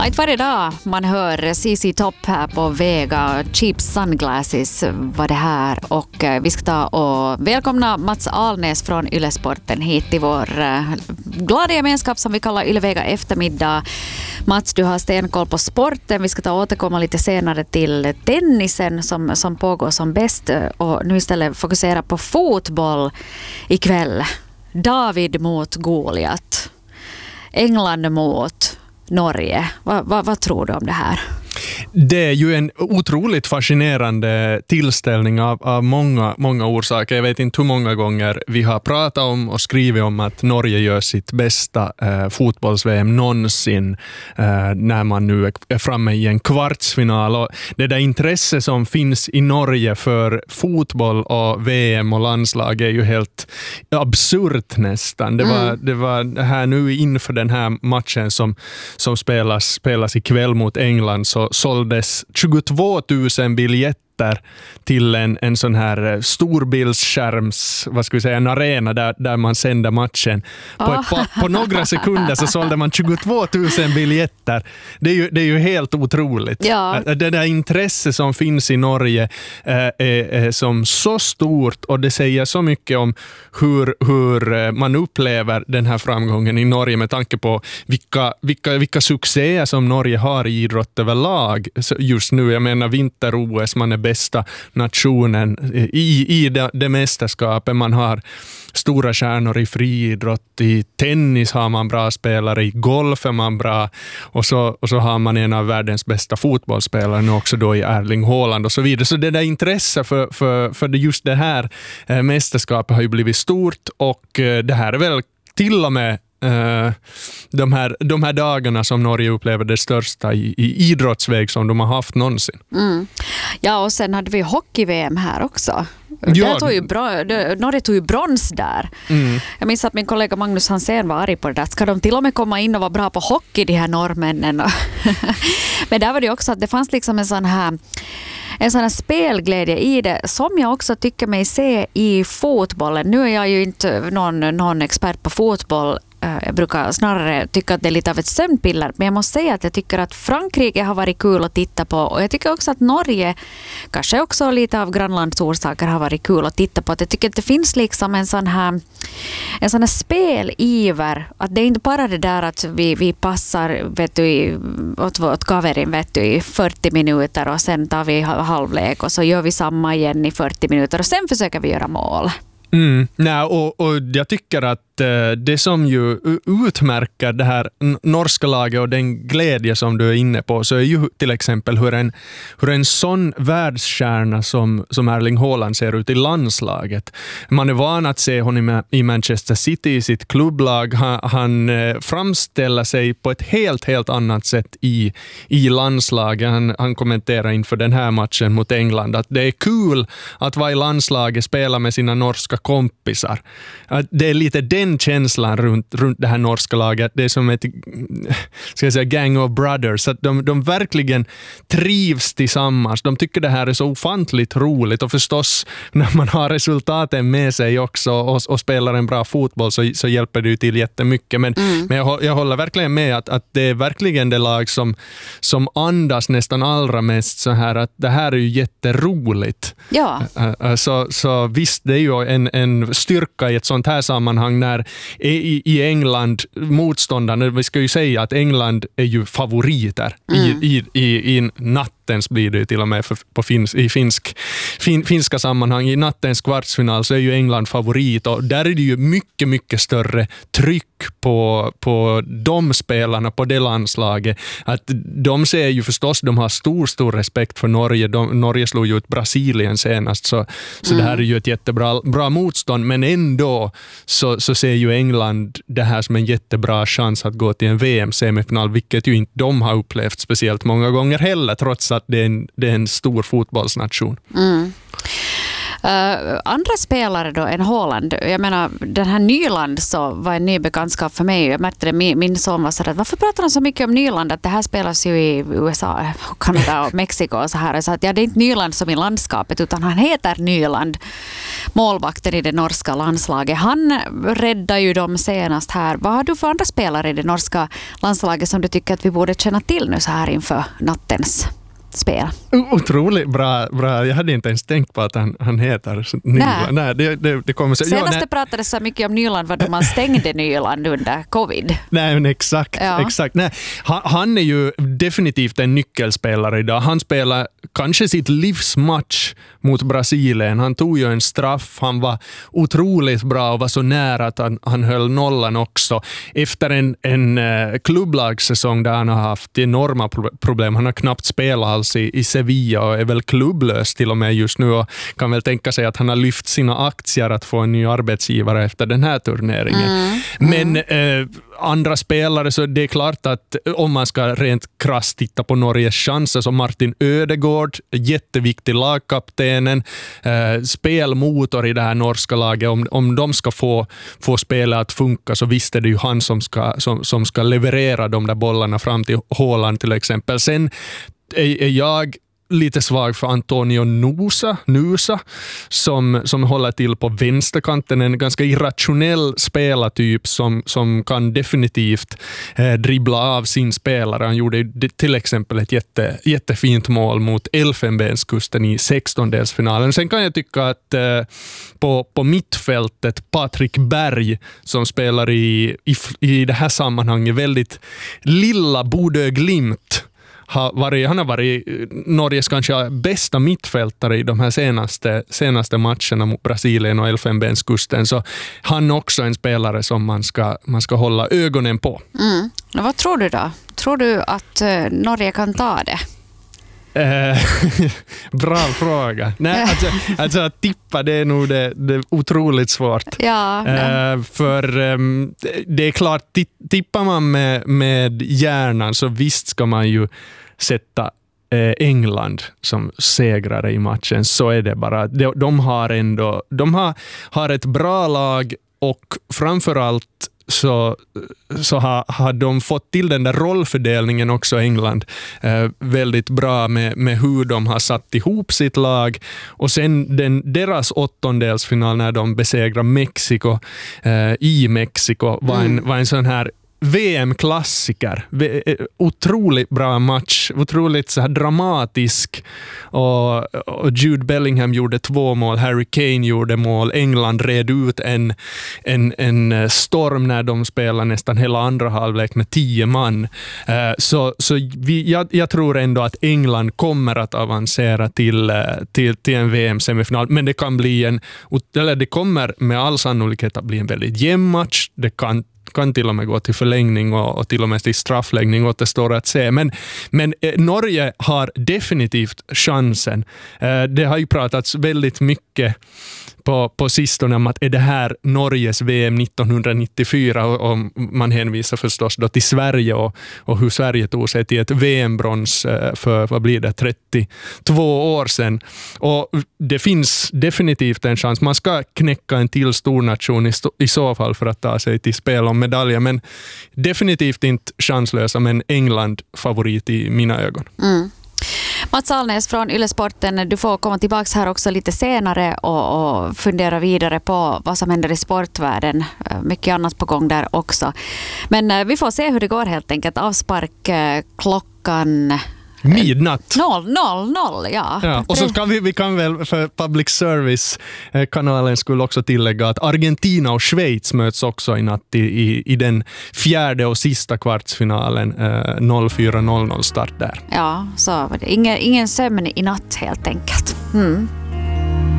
Inte varje dag man hör CC Top här på Vega. Cheap Sunglasses var det här. Och vi ska ta och välkomna Mats Alnäs från Yle-sporten hit till vår glada gemenskap som vi kallar Yle Vega eftermiddag. Mats, du har stenkoll på sporten. Vi ska ta och återkomma lite senare till tennisen som pågår som bäst. Och nu istället fokusera på fotboll ikväll. David mot Goliat. England mot Norge. Vad tror du om det här? Det är ju en otroligt fascinerande tillställning av många orsaker. Jag vet inte hur många gånger vi har pratat om och skrivit om att Norge gör sitt bästa fotbolls-VM någonsin när man nu är framme i en kvartsfinal. Och det där intresse som finns i Norge för fotboll och VM och landslag är ju helt absurt nästan. Det var här nu inför den här matchen som spelas ikväll mot England, så såldes 22 000 biljetter till en sån här storbildsskärms, en arena där man sänder matchen. På några sekunder så sålde man 22 000 biljetter. Det är ju helt otroligt. Ja. Det där intresse som finns i Norge är som så stort, och det säger så mycket om hur man upplever den här framgången i Norge med tanke på vilka succéer som Norge har i idrott överlag just nu. Jag menar vinter-OS, man är bästa nationen i det mästerskapet. Man har stora stjärnor i friidrott, i tennis har man bra spelare, i golf är man bra, och så har man en av världens bästa fotbollsspelare nu också då i Erling Haaland och så vidare. Så det där intresse för just det här mästerskapet har ju blivit stort, och det här är väl till och med de här dagarna som Norge upplever det största i idrottsväg som de har haft någonsin. Ja, och sen hade vi hockey-VM här också. Ja. Norge tog ju brons där. Jag minns att min kollega Magnus Hansén var arg på det där. Ska de till och med komma in och vara bra på hockey, de här norrmännen? Men där var det också att det fanns liksom en sån här spelglädje i det som jag också tycker mig se i fotbollen. Nu är jag ju inte någon expert på fotboll. Jag brukar snarare tycka att det är lite av ett sömnpiller, men jag måste säga att jag tycker att Frankrike har varit kul att titta på, och jag tycker också att Norge, kanske också lite av grannlandsorsaker, har varit kul att titta på. Att jag tycker att det finns liksom en sån här speliver, att det är inte bara det där att vi passar åt kaverin i 40 minuter och sen tar vi halvlek och så gör vi samma igen i 40 minuter och sen försöker vi göra mål. Nej, och jag tycker att det som ju utmärker det här norska laget och den glädje som du är inne på, så är ju till exempel hur en sån världsstjärna som Erling Haaland ser ut i landslaget. Man är van att se honom i Manchester City i sitt klubblag. Han framställer sig på ett helt annat sätt i landslaget. Han kommenterar inför den här matchen mot England att det är kul att vara i landslaget, spela med sina norska kompisar. Att det är lite den känslan runt det här norska laget. Det är som ett gang of brothers. Att de verkligen trivs tillsammans. De tycker det här är så ofantligt roligt, och förstås när man har resultaten med sig också och spelar en bra fotboll så hjälper det ju till jättemycket. Men jag håller verkligen med att det är verkligen det lag som andas nästan allra mest så här att det här är ju jätteroligt. Ja. Så visst, det är ju en styrka i ett sånt här sammanhang när i England motståndarna, vi ska ju säga att England är ju favoriter i nattens blir det till och med i finska sammanhang. I nattens kvartsfinal så är ju England favorit, och där är det ju mycket större tryck på de spelarna, på det landslaget. Att de ser ju förstås, de har stor respekt för Norge. Norge slog ju ut Brasilien senast, så det här är ju ett jättebra motstånd, men ändå så ser ju England det här som en jättebra chans att gå till en VM-semifinal, vilket ju inte de har upplevt speciellt många gånger heller, trots att det är en stor fotbollsnation. Andra spelare då än Haaland. Jag menar, den här Nyland så var en ny bekantskap för mig. Jag märkte det, min son var så där, varför pratar de så mycket om Nyland? Att det här spelas ju i USA, Kanada och Mexiko och så här. Så att, ja, det är inte Nyland som i landskapet, utan han heter Nyland. Målvakten i det norska landslaget. Han räddar ju dem senast här. Vad har du för andra spelare i det norska landslaget som du tycker att vi borde känna till nu så här inför nattens spel? Otroligt bra. Jag hade inte ens tänkt på att han heter Nyland. Nej, det kommer så. Senaste pratades så mycket om Nyland var då man stängde Nyland under covid. Nej, men exakt. Nej, han är ju definitivt en nyckelspelare idag. Han spelar kanske sitt livsmatch mot Brasilien. Han tog ju en straff. Han var otroligt bra och var så nära att han höll nollan också. Efter en klubblagssäsong där han har haft enorma problem. Han har knappt spelat alls i Sevilla och är väl klubblös till och med just nu och kan väl tänka sig att han har lyft sina aktier att få en ny arbetsgivare efter den här turneringen. Men andra spelare, så det är klart att om man ska rent krasst titta på Norges chanser, så Martin Ödegård, jätteviktig lagkaptenen, spelmotor i det här norska laget. Om de ska få spelet att funka, så visst är det ju han som ska leverera de där bollarna fram till Haaland till exempel. Sen är jag lite svag för Antonio Nusa som håller till på vänsterkanten, en ganska irrationell spelartyp som kan definitivt dribbla av sin spelare. Han gjorde till exempel ett jättefint mål mot Elfenbenskusten i 16-delsfinalen. Sen kan jag tycka att på mittfältet Patrik Berg, som spelar i det här sammanhanget väldigt lilla Bodø Glimt, han har varit Norges kanske bästa mittfältare i de här senaste matcherna mot Brasilien och Elfenbenskusten, så han är också en spelare som man ska hålla ögonen på. Vad tror du då? Tror du att Norge kan ta det? Bra fråga. Nej, alltså att tippa, det är nog det är otroligt svårt. Ja, för det är klart, tippar man med hjärnan, så visst ska man ju sätta England som segrare i matchen. Så är det bara. De har ett bra lag, och framförallt så har de fått till den där rollfördelningen också, England, väldigt bra med hur de har satt ihop sitt lag. Och sen deras åttondelsfinal när de besegrar Mexiko i Mexiko var en sån här VM-klassiker. Otroligt bra match, otroligt så här dramatisk, och Jude Bellingham gjorde 2 mål, Harry Kane gjorde mål, England red ut en storm när de spelade nästan hela andra halvlek med 10 man. Jag tror ändå att England kommer att avancera till en VM-semifinal, men det kan bli det kommer med all sannolikhet att bli en väldigt jämn match. Det kan till och med gå till förlängning och till och med till straffläggning, och det står att se. Men Norge har definitivt chansen. Det har ju pratats väldigt mycket på sistone om att är det här Norges VM 1994, och man hänvisar förstås då till Sverige och hur Sverige tog sig till ett VM-brons för, vad blir det, 32 år sedan. Och det finns definitivt en chans. Man ska knäcka en till stor nation i så fall för att ta sig till spel om medaljer, men definitivt inte chanslösa, men England favorit i mina ögon. Mats Alnäs från Yle-sporten, du får komma tillbaka här också lite senare och fundera vidare på vad som händer i sportvärlden. Mycket annat på gång där också. Men vi får se hur det går helt enkelt. Avspark klockan midnatt. 0:00, ja. Och så vi kan väl för public service-kanalen skulle också tillägga att Argentina och Schweiz möts också i natt i den 4:e och sista kvartsfinalen, 04:00 start där. Ja, så ingen sömn i natt helt enkelt.